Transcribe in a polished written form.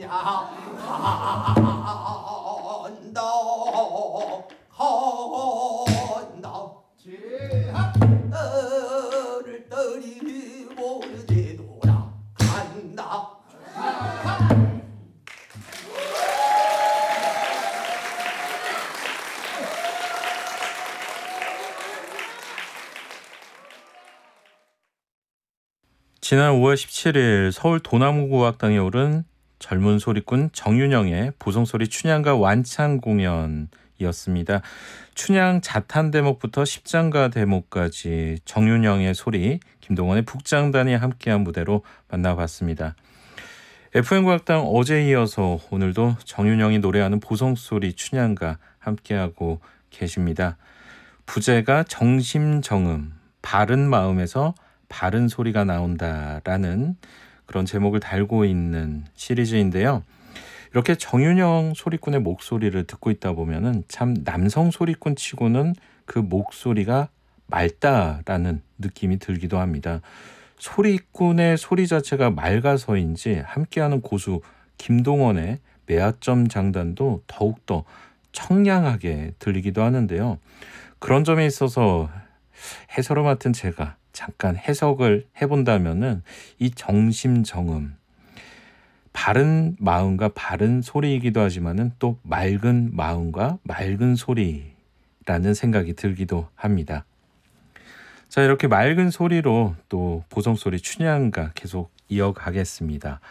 간다 너를 떠리 모르게 돌아간다. 지난 5월 17일 서울 도남구악당에 오른 젊은 소리꾼 정윤영의 보성소리 춘향가 완창 공연이었습니다. 춘향 자탄 대목부터 십장가 대목까지 정윤영의 소리, 김동원의 북장단이 함께한 무대로 만나봤습니다. FM구악당 어제에 이어서 오늘도 정윤영이 노래하는 보성소리 춘향가 함께하고 계십니다. 부제가 정심정음, 바른 마음에서 바른 소리가 나온다라는 그런 제목을 달고 있는 시리즈인데요. 이렇게 정윤영 소리꾼의 목소리를 듣고 있다 보면은 참 남성 소리꾼 치고는 그 목소리가 맑다라는 느낌이 들기도 합니다. 소리꾼의 소리 자체가 맑아서인지 함께하는 고수 김동원의 매화점 장단도 더욱더 청량하게 들리기도 하는데요. 그런 점에 있어서 해설을 맡은 제가 잠깐 해석을 해본다면은 이 정심정음, 바른 마음과 바른 소리이기도 하지만은 또 맑은 마음과 맑은 소리라는 생각이 들기도 합니다. 자, 이렇게 맑은 소리로 또 보성소리 춘향가 계속 이어가겠습니다.